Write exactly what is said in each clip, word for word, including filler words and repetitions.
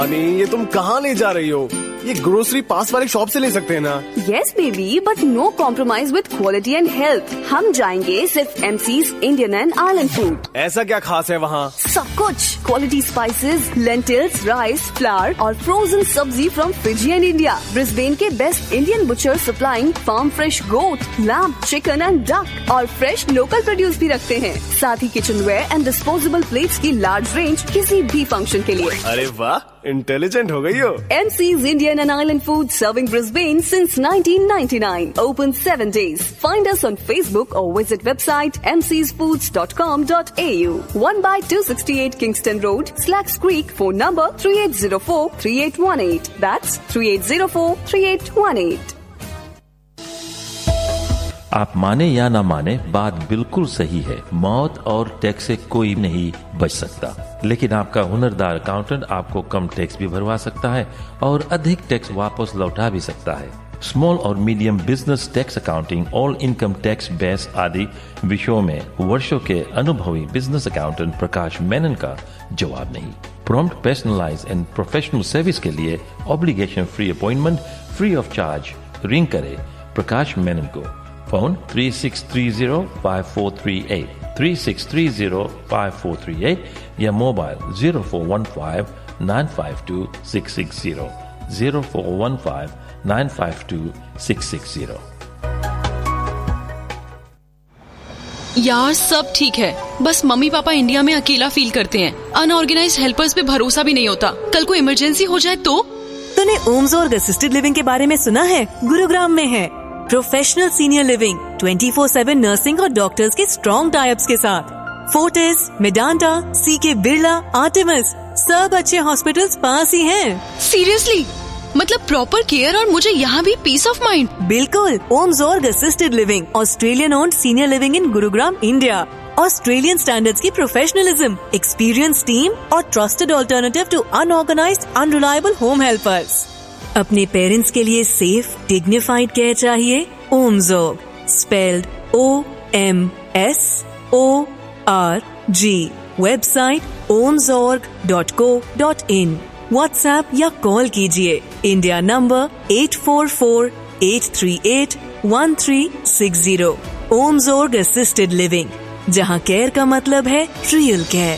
अरे ये तुम कहाँ ले जा रही हो? ये ग्रोसरी पास वाले शॉप से ले सकते हैं ना? Yes baby, but no compromise with quality and health. हम जाएंगे सिर्फ MCs Indian and island food. ऐसा क्या खास है वहाँ? सब कुछ, quality spices, lentils, rice, flower और फ्रोजन सब्जी from Fiji and India. Brisbane के best Indian butcher supplying farm fresh goat, lamb, chicken and duck और फ्रेश लोकल प्रोड्यूस भी रखते हैं। साथ ही किचनवेयर एंड डिस्पोजेबल प्लेट्स की लार्ज रेंज किसी भी फंक्शन के लिए। अरे वाह, इंटेलिजेंट हो गई हो। MCs Indian and island food serving Brisbane since nineteen ninety nine. Open seven days. Find us on Facebook or visit website m c s foods dot com dot a u. one by two sixty-eight Kingston Road, Slacks Creek. Phone number three eight zero four three eight one eight. That's three eight zero four three eight one eight. आप माने या ना माने, बात बिल्कुल सही है। मौत और टैक्स से कोई नहीं बच सकता, लेकिन आपका हुनरदार अकाउंटेंट आपको कम टैक्स भी भरवा सकता है और अधिक टैक्स वापस लौटा भी सकता है। स्मॉल और medium business tax accounting, all income tax base आदि विषयों में वर्षों के अनुभवी बिजनेस अकाउंटेंट प्रकाश मेनन का जवाब नहीं। Prompt, personalise and professional service के लिए obligation free appointment free of charge ring करे प्रकाश मेनन को। Phone three six three zero five four three eight, three six three zero five four three eight या mobile zero four one five nine five two six six zero, zero four one five nine five two six six zero। यार सब ठीक है, बस mummy papa India में अकेला feel करते हैं। अनऑर्गेनाइज्ड हेल्पर्स पे भरोसा भी नहीं होता। कल को इमरजेंसी हो जाए तो? तूने ओम्सोर्ग असिस्टेड लिविंग के बारे में सुना है? गुरुग्राम में है professional senior living, twenty four seven nursing और डॉक्टर्स के स्ट्रॉन्ग टाइप्स के साथ। फोर्टिस, मेडांटा, सीके बिरला, आर्टेमिस, सब अच्छे हॉस्पिटल्स पास ही हैं। सीरियसली? मतलब प्रॉपर केयर और मुझे यहाँ भी पीस ऑफ माइंड? बिल्कुल। ओम्सोर्ग assisted living, Australian owned senior living in Gurugram, India. Australian standards की प्रोफेशनलिज्म, एक्सपीरियंस टीम और trusted alternative to unorganised unreliable home helpers. अपने पेरेंट्स के लिए सेफ डिग्निफाइड केयर चाहिए? ओम्सोर्ग, spelled O M S O R G. Website ओम्सोर्ग dot co dot in. WhatsApp या call कीजिए India number eight four four eight three eight one three six zero. ओम्सोर्ग assisted living, जहां care का मतलब है real care.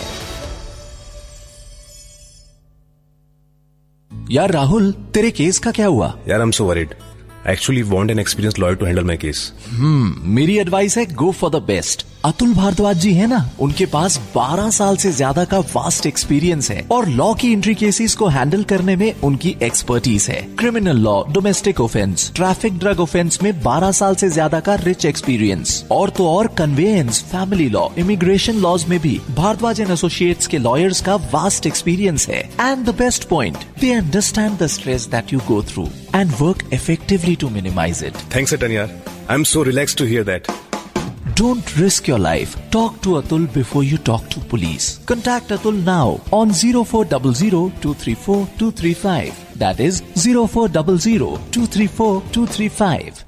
यार राहुल, तेरे case का क्या हुआ? यार I am so worried. Actually want an experienced lawyer to handle my case. हम्म मेरी एडवाइस है, go for the best. Atul Bhardwaj जी है ना, उनके पास बारह साल से ज्यादा का वास्ट एक्सपीरियंस है और लॉ की एंट्री केसेस को हैंडल करने में उनकी एक्सपर्टीज है। Criminal law, domestic offence, traffic, drug offence में बारह साल से ज्यादा का रिच एक्सपीरियंस। और तो और conveyance, family law, immigration laws में भी भारद्वाज एंड एसोसिएट्स के लॉयर्स का वास्ट एक्सपीरियंस है। And the best point, they understand the stress that you go through and work effectively to minimise it. Thanks अटन यार, I am so relaxed to here that. Don't risk your life. Talk to Atul before you talk to police. Contact Atul now on zero four zero zero two three four two three five. That is zero four zero zero two three four two three five.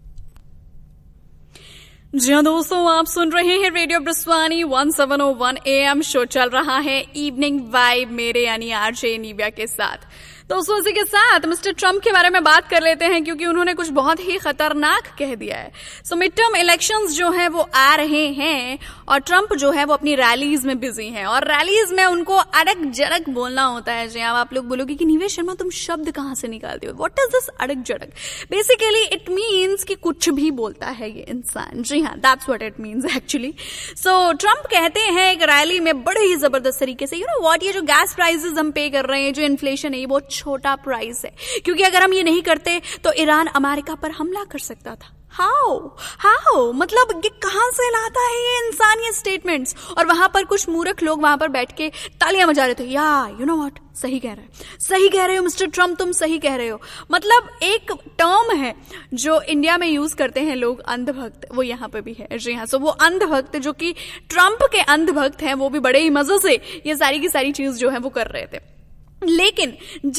जी हाँ दोस्तों, आप सुन रहे हैं radio ब्रिस्वानी one seven O one A M. Show चल रहा है evening vibe मेरे यानी आरजे निव्या के साथ। दोस्तों इसी के साथ मिस्टर ट्रम्प के बारे में बात कर लेते हैं, क्योंकि उन्होंने कुछ बहुत ही खतरनाक कह दिया है। सो मिड टर्म इलेक्शंस जो है वो आ रहे हैं और ट्रम्प जो है वो अपनी रैलीज में बिजी हैं और रैलीज में उनको अड़क जड़क बोलना होता है। जी अब आप लोग बोलोगे कि निवेश शर्मा तुम शब्द कहाँ से निकालते हो? व्हाट इज दिस अड़क जड़क? बेसिकली इट मीन्स कि कुछ भी बोलता है ये इंसान। जी हाँ, that's what it means actually. So Trump कहते हैं एक रैली में बड़े ही जबरदस्त तरीके से, यू नो व्हाट, ये जो गैस प्राइसेस हम पे कर रहे हैं, जो इन्फ्लेशन है, वो छोटा प्राइस है, क्योंकि अगर हम ये नहीं करते तो ईरान अमेरिका पर हमला कर सकता था। हाउ हाउ मतलब ये कहां से लाता है ये इंसान ये स्टेटमेंट्स? और वहां पर कुछ मूर्ख लोग वहां पर बैठ के तालियां बजा रहे थे, या यू नो व्हाट, सही कह रहे हैं, सही कह रहे हो मिस्टर ट्रम्प, तुम सही कह रहे हो। मतलब एक टर्म है जो इंडिया में यूज करते हैं लोग, अंधभक्त, वो यहाँ पे भी है। जी हाँ, सो वो अंधभक्त जो कि ट्रम्प के अंधभक्त हैं, वो भी बड़े ही मजे से ये सारी की सारी चीज जो है वो कर रहे थे। लेकिन